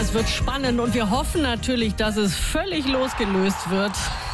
es wird spannend und wir hoffen natürlich, dass es völlig losgelöst wird.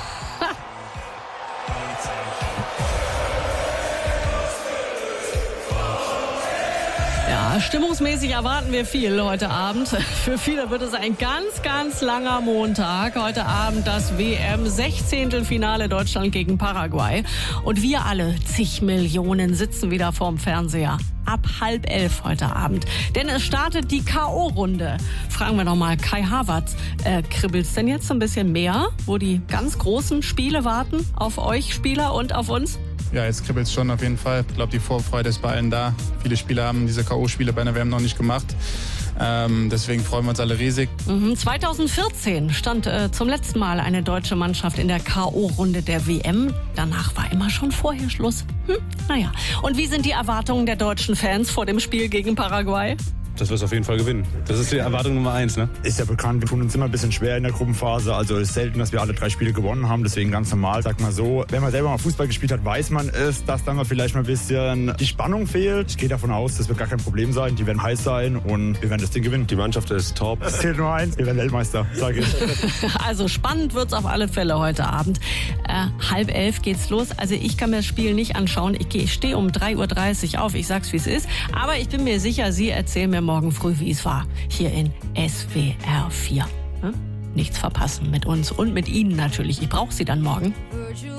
Ja, stimmungsmäßig erwarten wir viel heute Abend. Für viele wird es ein ganz, ganz langer Montag. Heute Abend das WM-16. Deutschland gegen Paraguay. Und wir alle, zig Millionen, sitzen wieder vorm Fernseher. Ab 10:30 heute Abend. Denn es startet die K.O.-Runde. Fragen wir doch mal Kai Havertz. Kribbelt's denn jetzt ein bisschen mehr, wo die ganz großen Spiele warten auf euch Spieler und auf uns? Ja, jetzt kribbelt es schon auf jeden Fall. Ich glaube, die Vorfreude ist bei allen da. Viele Spieler haben diese K.O.-Spiele bei der WM noch nicht gemacht. Deswegen freuen wir uns alle riesig. 2014 stand zum letzten Mal eine deutsche Mannschaft in der K.O.-Runde der WM. Danach war immer schon vorher Schluss. Naja. Und wie sind die Erwartungen der deutschen Fans vor dem Spiel gegen Paraguay? Dass wir es auf jeden Fall gewinnen. Das ist die Erwartung Nummer 1, ne? Ist ja bekannt, wir tun uns immer ein bisschen schwer in der Gruppenphase. Also es ist selten, dass wir alle 3 Spiele gewonnen haben. Deswegen ganz normal, sag mal so. Wenn man selber mal Fußball gespielt hat, weiß man es, dass dann mal vielleicht mal ein bisschen die Spannung fehlt. Ich gehe davon aus, das wird gar kein Problem sein. Die werden heiß sein und wir werden das Ding gewinnen. Die Mannschaft ist top. Es zählt nur eins, wir werden Weltmeister, sage ich. Also spannend wird's auf alle Fälle heute Abend. 10:30 geht's los. Also ich kann mir das Spiel nicht anschauen. Ich stehe um 3:30 Uhr auf. Ich sag's, wie es ist. Aber ich bin mir sicher, Sie erzählen mir morgen früh, wie es war. Hier in SWR 4. Nichts verpassen mit uns und mit Ihnen natürlich. Ich brauche Sie dann morgen.